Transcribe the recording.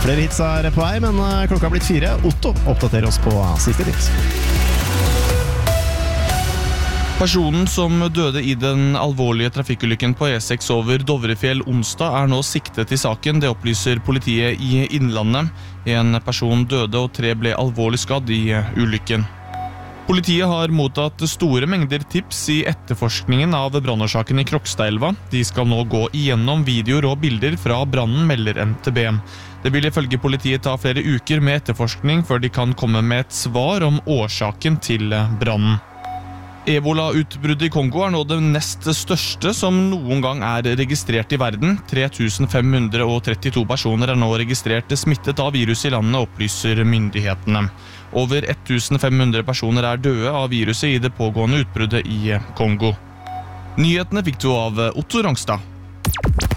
Flere hits er på vei, men klokka har blitt 4. Otto oppdaterer oss på siste tips. Personen som døde i den alvorlige trafikkulykken på E6 over Dovrefjell onsdag nå siktet i saken, det opplyser politiet i Innlandet. En person døde og 3 ble alvorlig skadd i ulykken. Politiet har mottatt store mengder tips i etterforskningen av brannårsaken i Krokstadelva. De skal nå gå igjennom videoer og bilder fra brannen, melder NTB. Det vil ifølge politiet ta flere uker med etterforskning før de kan komme med et svar om årsaken til brannen. Ebola-utbruddet i Kongo nå det nest største som noen gang registrert i verden. 3532 personer nå registrert smittet av viruset i landet, opplyser myndighetene. Over 1500 personer døde av viruset i det pågående utbruddet i Kongo. Nyhetene fikk du av Otto Rangstad.